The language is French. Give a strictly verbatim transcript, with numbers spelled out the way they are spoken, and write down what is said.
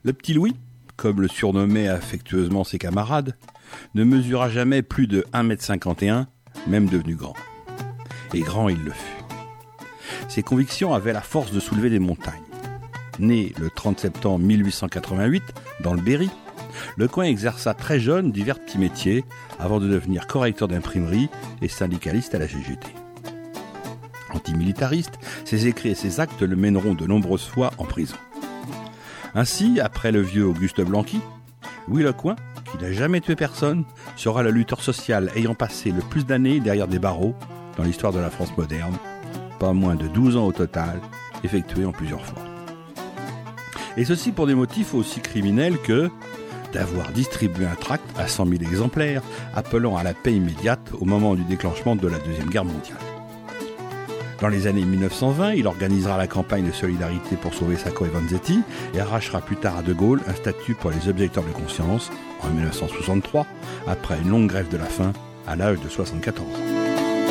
Le petit Louis, comme le surnommaient affectueusement ses camarades, ne mesura jamais plus de un mètre cinquante et un, même devenu grand. Et grand il le fut. Ses convictions avaient la force de soulever des montagnes. Né le trente septembre mille huit cent quatre-vingt-huit, dans le Berry, Lecoing exerça très jeune divers petits métiers avant de devenir correcteur d'imprimerie et syndicaliste à la G G T. Antimilitariste, ses écrits et ses actes le mèneront de nombreuses fois en prison. Ainsi, après le vieux Auguste Blanqui, Louis Lecoing, qui n'a jamais tué personne, sera le lutteur social ayant passé le plus d'années derrière des barreaux dans l'histoire de la France moderne, pas moins de douze ans au total, effectués en plusieurs fois. Et ceci pour des motifs aussi criminels que d'avoir distribué un tract à cent mille exemplaires, appelant à la paix immédiate au moment du déclenchement de la Deuxième Guerre mondiale. Dans les années mille neuf cent vingt, il organisera la campagne de solidarité pour sauver Sacco et Vanzetti et arrachera plus tard à De Gaulle un statut pour les objecteurs de conscience en mille neuf cent soixante-trois, après une longue grève de la faim à l'âge de soixante-quatorze ans.